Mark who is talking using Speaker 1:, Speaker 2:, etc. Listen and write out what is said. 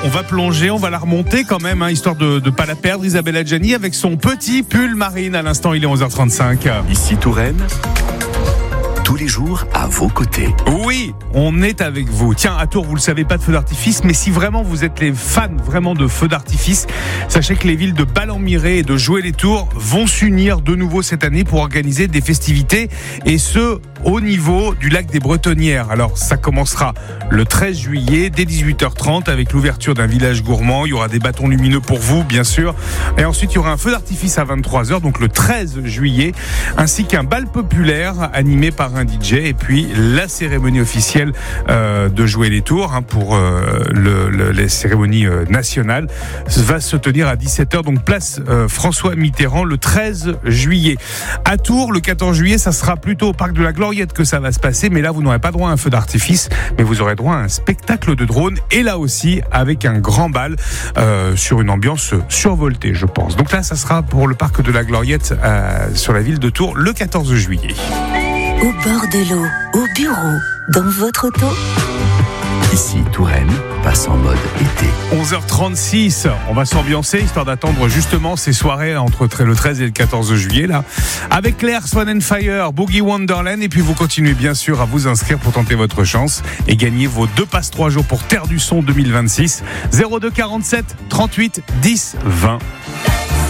Speaker 1: on va plonger, on va la remonter quand même, histoire de ne pas la perdre. Isabelle Adjani avec son petit pull marine. À l'instant, il est 11h35.
Speaker 2: Ici Touraine, tous les jours à vos côtés.
Speaker 1: Oui, on est avec vous. Tiens, à Tours, vous le savez, pas de feux d'artifice, mais si vraiment vous êtes les fans vraiment de feux d'artifice, sachez que les villes de Ballon-Miré et de Joué-les-Tours vont s'unir de nouveau cette année pour organiser des festivités, et ce, au niveau du lac des Bretonnières. Alors, ça commencera le 13 juillet dès 18h30 avec l'ouverture d'un village gourmand. Il y aura des bâtons lumineux pour vous, bien sûr. Et ensuite, il y aura un feu d'artifice à 23h, donc le 13 juillet, ainsi qu'un bal populaire animé par un DJ, et puis la cérémonie officielle de Joué-les-Tours pour les cérémonies nationales va se tenir à 17h, donc place François Mitterrand le 13 juillet. À Tours, le 14 juillet, ça sera plutôt au parc de la Gloriette que ça va se passer, mais là vous n'aurez pas droit à un feu d'artifice, mais vous aurez droit à un spectacle de drone, et là aussi avec un grand bal sur une ambiance survoltée, je pense. Donc là, ça sera pour le parc de la Gloriette sur la ville de Tours le 14 juillet.
Speaker 3: Au bord de l'eau, au bureau, dans votre auto.
Speaker 2: Ici Touraine passe en mode été.
Speaker 1: 11h36, on va s'ambiancer histoire d'attendre justement ces soirées entre le 13 et le 14 juillet là, avec Claire, Swan and Fire, Boogie Wonderland, et puis vous continuez bien sûr à vous inscrire pour tenter votre chance et gagner vos 2 passes 3 jours pour Terre du Son 2026. 02 47 38 10 20.